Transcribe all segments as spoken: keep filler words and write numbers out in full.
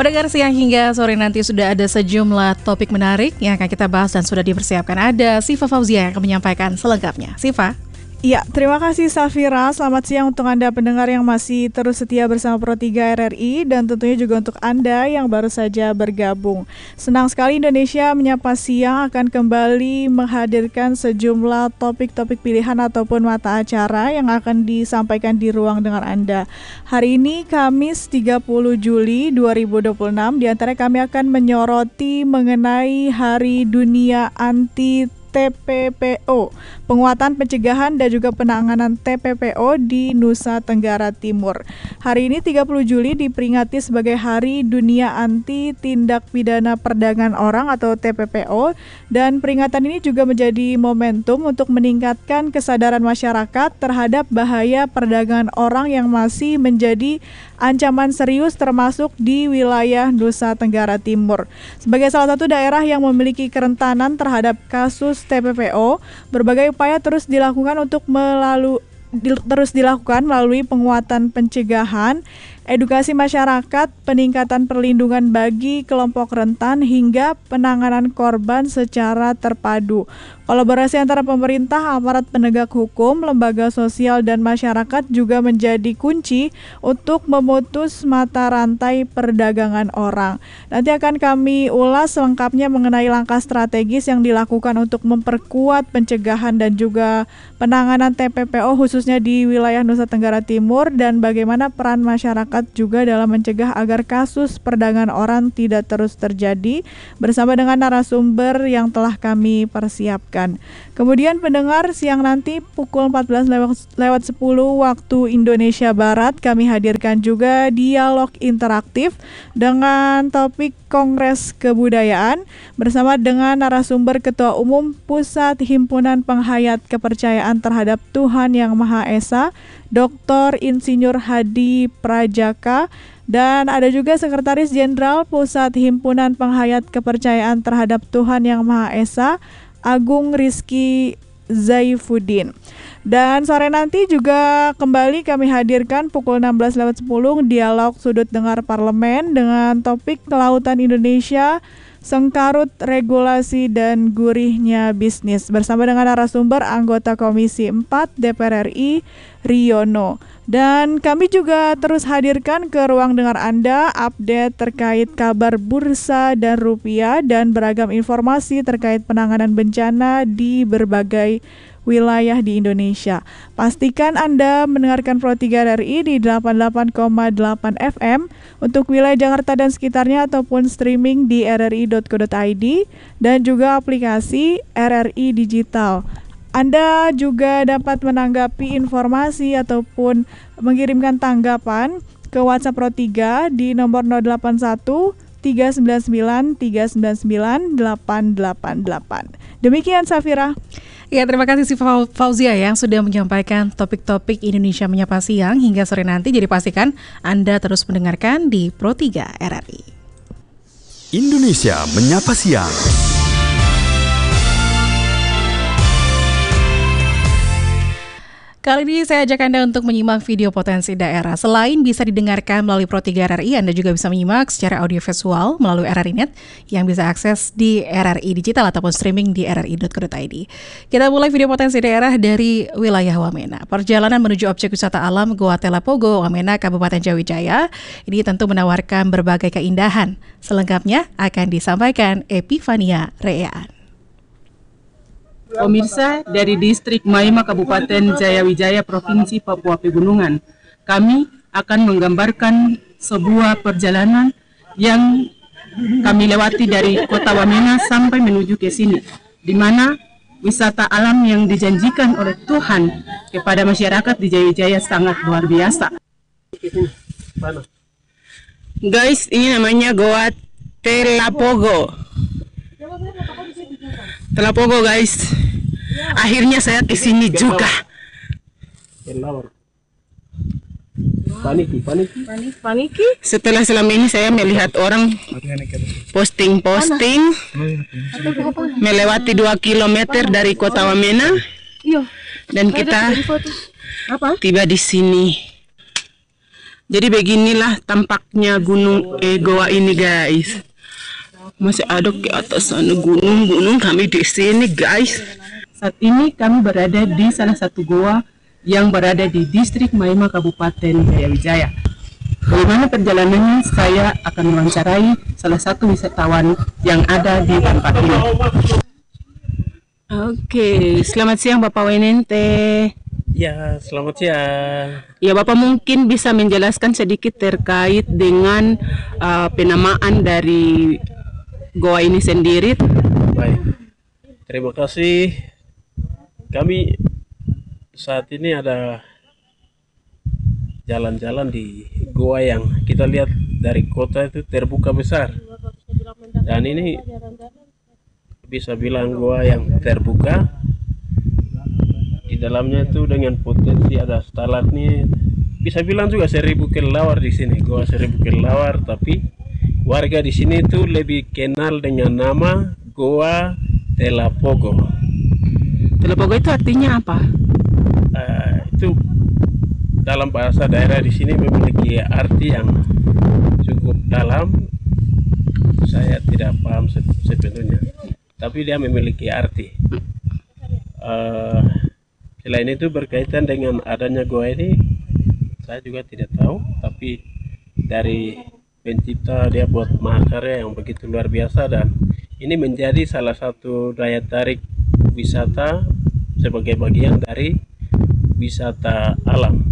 Pendengar siang hingga sore nanti sudah ada sejumlah topik menarik yang akan kita bahas dan sudah dipersiapkan. Ada Siva Fauzia yang akan menyampaikan selengkapnya. Siva. Ya, terima kasih Safira. Selamat siang untuk Anda pendengar yang masih terus setia bersama Pro tiga R R I dan tentunya juga untuk Anda yang baru saja bergabung. Senang sekali Indonesia Menyapa Siang akan kembali menghadirkan sejumlah topik-topik pilihan ataupun mata acara yang akan disampaikan di ruang dengar Anda. Hari ini Kamis tiga puluh Juli dua ribu dua puluh enam, di antara kami akan menyoroti mengenai Hari Dunia Anti T P P O, penguatan pencegahan dan juga penanganan T P P O di Nusa Tenggara Timur. Hari ini tiga puluh Juli diperingati sebagai Hari Dunia Anti Tindak Pidana Perdagangan Orang atau T P P O, dan peringatan ini juga menjadi momentum untuk meningkatkan kesadaran masyarakat terhadap bahaya perdagangan orang yang masih menjadi ancaman serius termasuk di wilayah Nusa Tenggara Timur. Sebagai salah satu daerah yang memiliki kerentanan terhadap kasus T P P O, berbagai upaya terus dilakukan untuk melalui di, terus dilakukan melalui penguatan pencegahan, edukasi masyarakat, peningkatan perlindungan bagi kelompok rentan hingga penanganan korban secara terpadu. Kolaborasi antara pemerintah, aparat penegak hukum, lembaga sosial dan masyarakat juga menjadi kunci untuk memutus mata rantai perdagangan orang. Nanti akan kami ulas selengkapnya mengenai langkah strategis yang dilakukan untuk memperkuat pencegahan dan juga penanganan T P P O khususnya di wilayah Nusa Tenggara Timur, dan bagaimana peran masyarakat juga dalam mencegah agar kasus perdagangan orang tidak terus terjadi, bersama dengan narasumber yang telah kami persiapkan. Kemudian pendengar, siang nanti pukul empat belas lewat sepuluh waktu Indonesia Barat kami hadirkan juga dialog interaktif dengan topik Kongres Kebudayaan bersama dengan narasumber Ketua Umum Pusat Himpunan Penghayat Kepercayaan Terhadap Tuhan Yang Maha Esa, Doktor Insinyur Hadi Prajaka, dan ada juga Sekretaris Jenderal Pusat Himpunan Penghayat Kepercayaan Terhadap Tuhan Yang Maha Esa, Agung Rizky Zaifuddin. Dan sore nanti juga kembali kami hadirkan pukul enam belas lewat sepuluh dialog Sudut Dengar Parlemen dengan topik Kelautan Indonesia, Sengkarut Regulasi dan Gurihnya Bisnis bersama dengan narasumber anggota Komisi empat D P R R I Riono. Dan kami juga terus hadirkan ke ruang dengar Anda update terkait kabar bursa dan rupiah dan beragam informasi terkait penanganan bencana di berbagai wilayah di Indonesia. Pastikan Anda mendengarkan Pro tiga R R I di delapan puluh delapan koma delapan F M untuk wilayah Jakarta dan sekitarnya ataupun streaming di r r i dot co dot i d dan juga aplikasi R R I Digital. Anda juga dapat menanggapi informasi ataupun mengirimkan tanggapan ke WhatsApp Pro tiga di nomor nol delapan satu tiga sembilan sembilan tiga sembilan sembilan delapan delapan delapan. Demikian Safira. Ya, terima kasih si Fauzia yang sudah menyampaikan topik-topik Indonesia Menyapa Siang hingga sore nanti. Jadi pastikan Anda terus mendengarkan di Pro tiga R R I. Indonesia Menyapa Siang. Kali ini saya ajak Anda untuk menyimak video potensi daerah. Selain bisa didengarkan melalui Pro tiga R R I, Anda juga bisa menyimak secara audiovisual melalui R R I Net yang bisa akses di R R I Digital ataupun streaming di r r i dot co dot i d. Kita mulai video potensi daerah dari wilayah Wamena. Perjalanan menuju objek wisata alam Goa Telapogo, Wamena, Kabupaten Jawijaya, ini tentu menawarkan berbagai keindahan. Selengkapnya akan disampaikan Epifania Reaan. Pemirsa dari distrik Maima Kabupaten Jayawijaya Provinsi Papua Pegunungan, kami akan menggambarkan sebuah perjalanan yang kami lewati dari kota Wamena sampai menuju ke sini, di mana wisata alam yang dijanjikan oleh Tuhan kepada masyarakat di Jayawijaya sangat luar biasa. Guys, ini namanya Goa Telapogo. Telapogo guys, akhirnya saya ke sini juga. Paniki, paniki, paniki. Setelah selama ini saya melihat orang posting-posting melewati dua kilometer dari kota Wamena, dan kita tiba di sini. Jadi beginilah tampaknya gunung eh, goa ini guys. Masih ada ke atas sana gunung-gunung, kami di sini guys. Saat ini kami berada di salah satu goa yang berada di distrik Maima, Kabupaten Jayawijaya. Bagaimana perjalanannya? Saya akan mewawancarai salah satu wisatawan yang ada di tempat ini. Oke, selamat siang Bapak Wenente. Ya, selamat siang. Ya, Bapak mungkin bisa menjelaskan sedikit terkait dengan uh, penamaan dari goa ini sendiri. Baik, terima kasih. Kami saat ini ada jalan-jalan di goa yang kita lihat dari kota itu terbuka besar. Dan ini bisa bilang goa yang terbuka. Di dalamnya itu dengan potensi ada stalagmit, bisa bilang juga seribu kelelawar di sini, goa seribu kelelawar. Tapi warga di sini itu lebih kenal dengan nama Goa Telapogo. Telapogo itu artinya apa? Uh, itu dalam bahasa daerah di sini memiliki arti yang cukup dalam. Saya tidak paham sepenuhnya, tapi dia memiliki arti. Uh, Selain itu berkaitan dengan adanya goa ini, saya juga tidak tahu, tapi dari pencipta dia buat mahakarya yang begitu luar biasa, dan ini menjadi salah satu daya tarik wisata sebagai bagian dari wisata alam.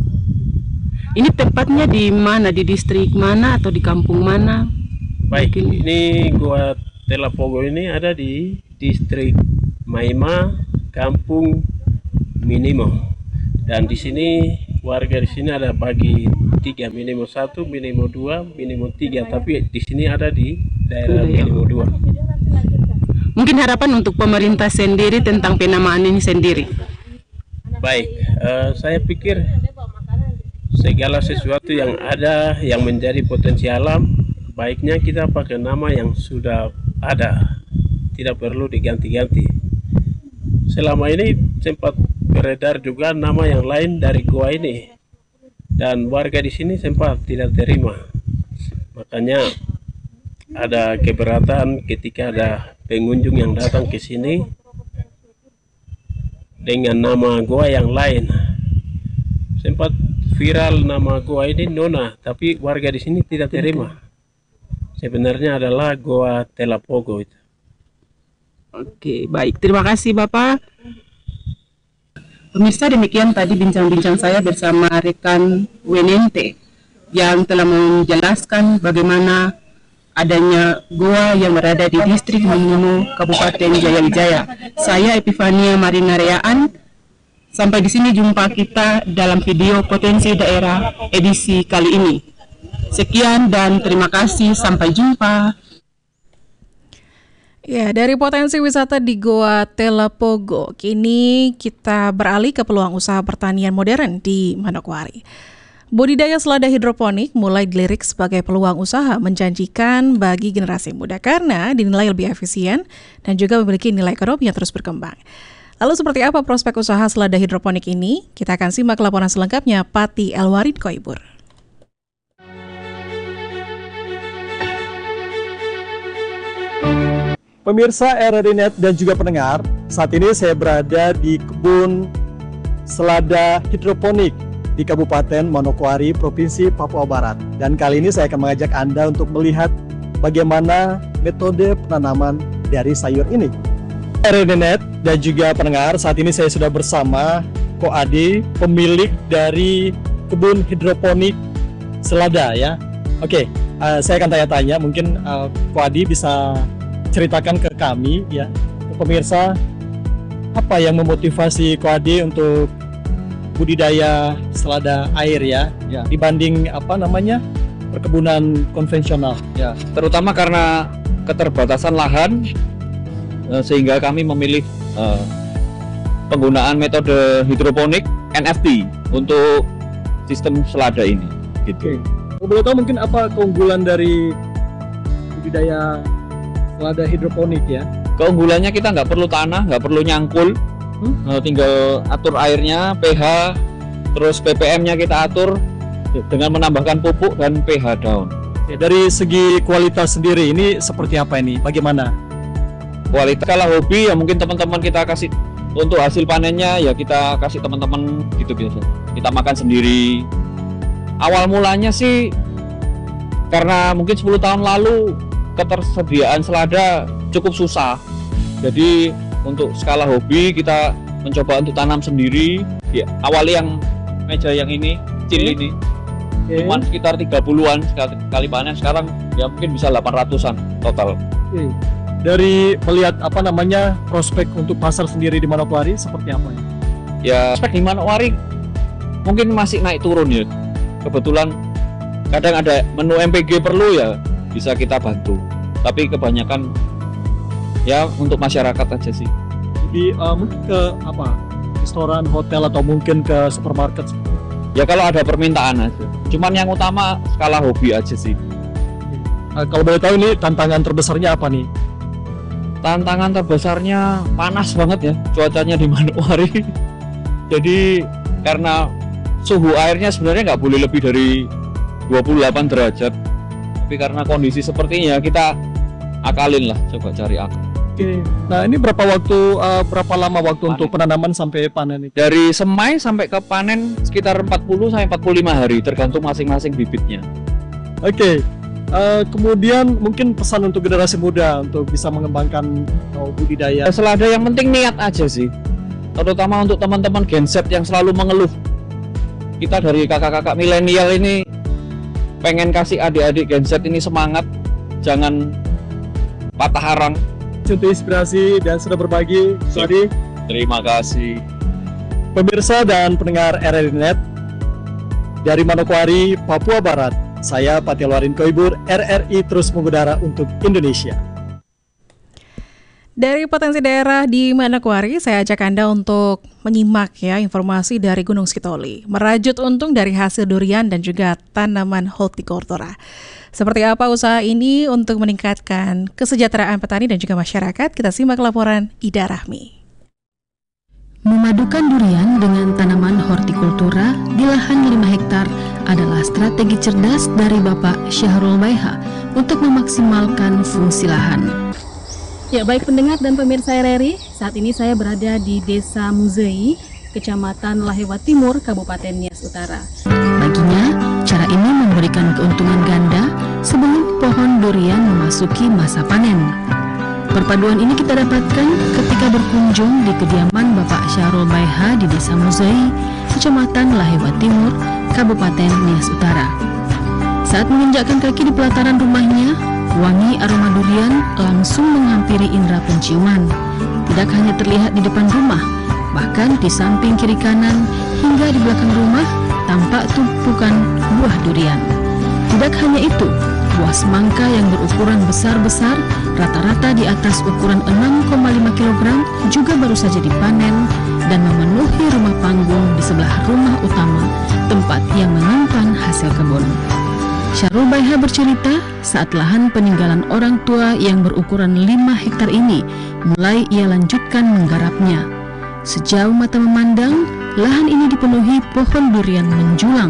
Ini tempatnya di mana? Di distrik mana atau di kampung mana? Baik, Mungkin. Ini Goa Telapogo ini ada di distrik Maima, kampung Minimo, dan di sini warga di sini ada bagi tiga, Minimo satu, Minimo dua, Minimo tiga, tapi di sini ada di daerah Minimo dua. Mungkin harapan untuk pemerintah sendiri tentang penamaan ini sendiri. Baik, uh, saya pikir segala sesuatu yang ada yang menjadi potensi alam, baiknya kita pakai nama yang sudah ada, tidak perlu diganti-ganti. Selama ini sempat beredar juga nama yang lain dari goa ini, dan warga di sini sempat tidak terima. Makanya ada keberatan ketika ada pengunjung yang datang ke sini dengan nama goa yang lain. Sempat viral nama goa ini Nona, tapi warga di sini tidak terima. Sebenarnya adalah Goa Telapogo itu. Oke, baik. Terima kasih Bapak. Pemirsa, demikian tadi bincang-bincang saya bersama rekan Wenente yang telah menjelaskan bagaimana adanya goa yang berada di distrik Minimo, Kabupaten Jayawijaya. Saya Epifania Marinareaan. Sampai di sini jumpa kita dalam video potensi daerah edisi kali ini. Sekian dan terima kasih, sampai jumpa. Ya, dari potensi wisata di Goa Telapogo, kini kita beralih ke peluang usaha pertanian modern di Manokwari. Budidaya selada hidroponik mulai dilirik sebagai peluang usaha menjanjikan bagi generasi muda karena dinilai lebih efisien dan juga memiliki nilai ekonomi yang terus berkembang. Lalu seperti apa prospek usaha selada hidroponik ini? Kita akan simak laporan selengkapnya Pati Elwarin Koibur. Pemirsa R R I Net dan juga pendengar, saat ini saya berada di kebun selada hidroponik di Kabupaten Manokwari, Provinsi Papua Barat. Dan kali ini saya akan mengajak Anda untuk melihat bagaimana metode penanaman dari sayur ini. R R I Net dan juga pendengar, saat ini saya sudah bersama Ko Adi, pemilik dari kebun hidroponik selada ya. Oke, uh, saya akan tanya-tanya, mungkin uh, Ko Adi bisa ceritakan ke kami ya, ke pemirsa, apa yang memotivasi Ko Adi untuk budidaya selada air ya, ya dibanding apa namanya perkebunan konvensional ya, terutama karena keterbatasan lahan sehingga kami memilih uh, penggunaan metode hidroponik N F T untuk sistem selada ini gitu. Oke. Boleh tahu mungkin apa keunggulan dari budidaya selada hidroponik ya? Keunggulannya kita nggak perlu tanah, nggak perlu nyangkul, hmm? tinggal atur airnya, pH, terus P P M-nya kita atur, dengan menambahkan pupuk dan pH daun. Oke, dari segi kualitas sendiri ini seperti apa ini? Bagaimana? Kualitas kalau hobi ya mungkin teman-teman kita kasih untuk hasil panennya ya kita kasih teman-teman gitu biasa. Kita makan sendiri. Awal mulanya sih karena mungkin sepuluh tahun lalu ketersediaan selada cukup susah. Jadi untuk skala hobi kita mencoba untuk tanam sendiri. Ya, awali yang meja yang ini, kecil Oke. ini. Oke. Cuman sekitar tiga puluhan sekali, kali panen, sekarang ya mungkin bisa delapan ratusan total. Oke. Dari melihat apa namanya prospek untuk pasar sendiri di Manokwari seperti apa ya? Ya spek di Manokwari mungkin masih naik turun ya. Kebetulan kadang ada menu M P G perlu ya bisa kita bantu. Tapi kebanyakan ya untuk masyarakat aja sih. Jadi uh, mungkin ke apa restoran, hotel atau mungkin ke supermarket. Ya kalau ada permintaan aja. Cuman yang utama skala hobi aja sih. Uh, kalau boleh tahu ini tantangan terbesarnya apa nih? Tantangan terbesarnya panas banget ya cuacanya di Manokwari. Jadi karena suhu airnya sebenarnya nggak boleh lebih dari dua puluh delapan derajat. Tapi karena kondisi sepertinya kita akalin lah, coba cari akal. Oke. Nah ini berapa waktu uh, berapa lama waktu Panen. untuk penanaman sampai panen ini? Dari semai sampai ke panen sekitar empat puluh sampai empat puluh lima hari tergantung masing-masing bibitnya. Oke. Uh, kemudian mungkin pesan untuk generasi muda untuk bisa mengembangkan uh, budidaya. Selada yang penting niat aja sih. Terutama untuk teman-teman Gen Z yang selalu mengeluh. Kita dari kakak-kakak milenial ini pengen kasih adik-adik Gen Z ini semangat, jangan patah arang. Untuk inspirasi dan sudah berbagi. Sorry. Terima kasih. Pemirsa dan pendengar R R I Net dari Manokwari, Papua Barat, saya Patialwarin Koibur, R R I terus mengudara untuk Indonesia. Dari potensi daerah di Manokwari, saya ajak Anda untuk menyimak ya informasi dari Gunung Skitoli, merajut untung dari hasil durian dan juga tanaman hortikultura. Seperti apa usaha ini untuk meningkatkan kesejahteraan petani dan juga masyarakat? Kita simak laporan Ida Rahmi. Memadukan durian dengan tanaman hortikultura di lahan lima hektar adalah strategi cerdas dari Bapak Syahrul Baiha untuk memaksimalkan fungsi lahan. Ya, baik pendengar dan pemirsa R R I, saat ini saya berada di Desa Muzei, Kecamatan Lahewa Timur, Kabupaten Nias Utara. Baginya, cara ini memberikan keuntungan ganda sebelum pohon durian memasuki masa panen. Perpaduan ini kita dapatkan ketika berkunjung di kediaman Bapak Syahrul Baiha di Desa Muzei, Kecamatan Lahewa Timur, Kabupaten Nias Utara. Saat menginjakkan kaki di pelataran rumahnya, wangi aroma durian langsung menghampiri indera penciuman. Tidak hanya terlihat di depan rumah, bahkan di samping kiri kanan hingga di belakang rumah tampak tumpukan buah durian. Tidak hanya itu, buah semangka yang berukuran besar-besar, rata-rata di atas ukuran enam koma lima kilogram juga baru saja dipanen dan memenuhi rumah panggung di sebelah rumah utama, tempat yang menyimpan hasil kebun. Syahrul Baiha bercerita saat lahan peninggalan orang tua yang berukuran lima hektar ini mulai ia lanjutkan menggarapnya. Sejauh mata memandang, lahan ini dipenuhi pohon durian menjulang.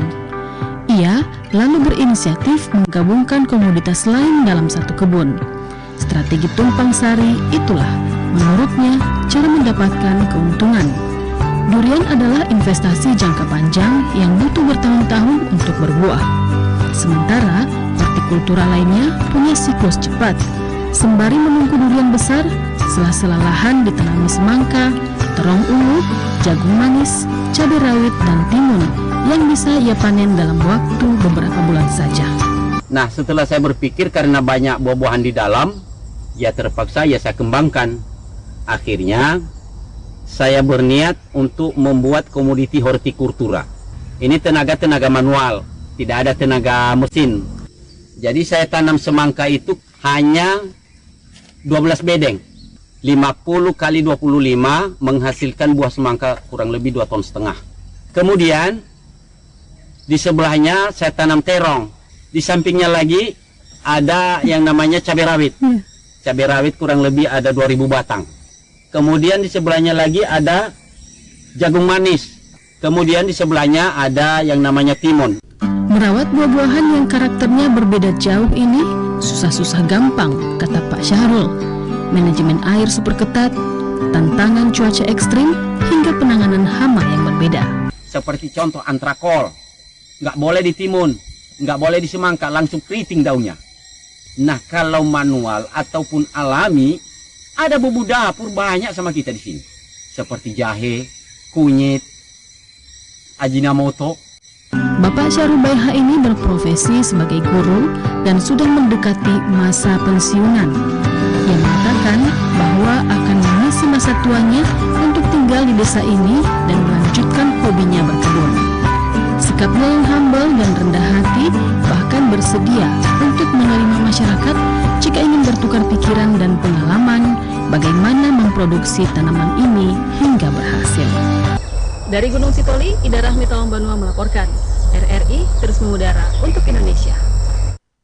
Ia lalu berinisiatif menggabungkan komoditas lain dalam satu kebun. Strategi tumpang sari itulah menurutnya cara mendapatkan keuntungan. Durian adalah investasi jangka panjang yang butuh bertahun-tahun untuk berbuah. Sementara hortikultura lainnya punya siklus cepat. Sembari menunggu durian besar, sela-sela lahan ditanami semangka, terong ungu, jagung manis, cabai rawit, dan timun yang bisa ia panen dalam waktu beberapa bulan saja. Nah, setelah saya berpikir karena banyak buah-buahan di dalam, ya terpaksa ya saya kembangkan. Akhirnya saya berniat untuk membuat komoditi hortikultura. Ini tenaga-tenaga manual, tidak ada tenaga mesin. Jadi saya tanam semangka itu hanya dua belas bedeng. lima puluh kali dua puluh lima menghasilkan buah semangka kurang lebih dua ton setengah. Kemudian di sebelahnya saya tanam terong. Di sampingnya lagi ada yang namanya cabai rawit. Cabai rawit kurang lebih ada dua ribu batang. Kemudian di sebelahnya lagi ada jagung manis. Kemudian di sebelahnya ada yang namanya timun. Merawat buah-buahan yang karakternya berbeda jauh ini susah-susah gampang, kata Pak Syahrul. Manajemen air super ketat, tantangan cuaca ekstrim, hingga penanganan hama yang berbeda. Seperti contoh antrakol, nggak boleh ditimun, nggak boleh disemangka, langsung keriting daunnya. Nah kalau manual ataupun alami, ada bumbu dapur banyak sama kita di sini. Seperti jahe, kunyit, ajinomoto. Bapak Syahrul Baiha ini berprofesi sebagai guru dan sudah mendekati masa pensiunan. Ia mengatakan bahwa akan mengisi masa tuanya untuk tinggal di desa ini dan melanjutkan hobinya berkebun. Sikapnya yang humble dan rendah hati, bahkan bersedia untuk menerima masyarakat jika ingin bertukar pikiran dan pengalaman bagaimana memproduksi tanaman ini hingga berhasil. Dari Gunung Sitoli, Ida Rahmi Tawang Banua melaporkan. R R I terus mengudara untuk Indonesia.